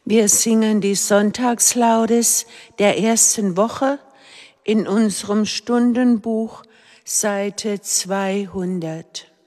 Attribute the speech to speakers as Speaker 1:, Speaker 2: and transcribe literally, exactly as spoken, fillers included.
Speaker 1: Wir singen die Sonntagslaudes der ersten Woche in unserem Stundenbuch, Seite zweihundert.